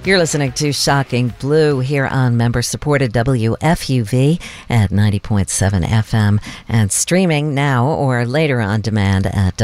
You're listening to Shocking Blue here on member-supported WFUV at 90.7 FM and streaming now or later on demand at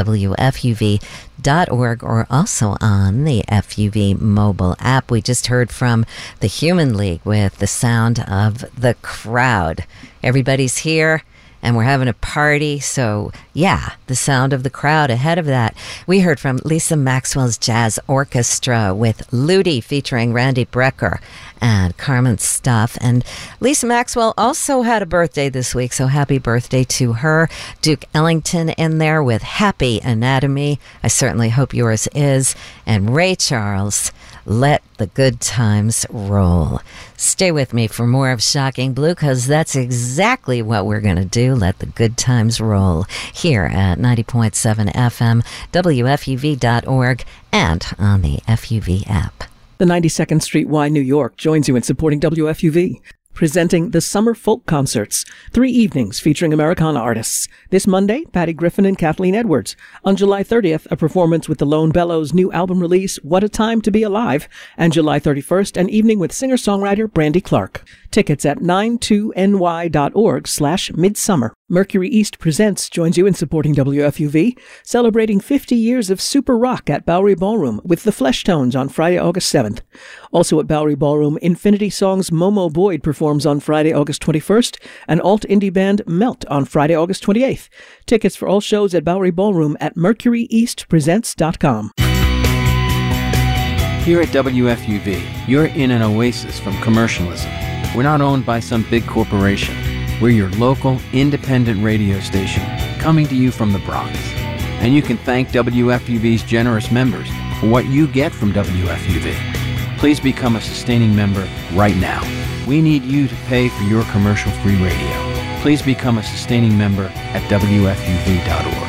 WFUV.org or also on the FUV mobile app. We just heard from the Human League with The Sound of the Crowd. Everybody's here and we're having a party, so yeah, The Sound of the Crowd. Ahead of that, we heard from Lisa Maxwell's Jazz Orchestra with Ludi featuring Randy Brecker and Carmen Stuff. And Lisa Maxwell also had a birthday this week, so happy birthday to her. Duke Ellington in there with Happy Anatomy. I certainly hope yours is. And Ray Charles, Let the Good Times Roll. Stay with me for more of Shocking Blue, because that's exactly what we're going to do. Let the good times roll here at 90.7 FM, WFUV.org, and on the FUV app. The 92nd Street Y, New York joins you in supporting WFUV. Presenting the Summer Folk Concerts, 3 evenings featuring Americana artists. This Monday, Patty Griffin and Kathleen Edwards. On July 30th, a performance with the Lone Bellows' new album release, What a Time to Be Alive. And July 31st, an evening with singer-songwriter Brandy Clark. Tickets at 92ny.org/midsummer. Mercury East Presents joins you in supporting WFUV, celebrating 50 years of super rock at Bowery Ballroom with the Fleshtones on Friday, August 7th. Also at Bowery Ballroom, Infinity Songs' Momo Boyd performs on Friday, August 21st, and alt indie band Melt on Friday, August 28th. Tickets for all shows at Bowery Ballroom at mercuryeastpresents.com. Here at WFUV, you're in an oasis from commercialism. We're not owned by some big corporation. We're your local, independent radio station, coming to you from the Bronx. And you can thank WFUV's generous members for what you get from WFUV. Please become a sustaining member right now. We need you to pay for your commercial-free radio. Please become a sustaining member at WFUV.org.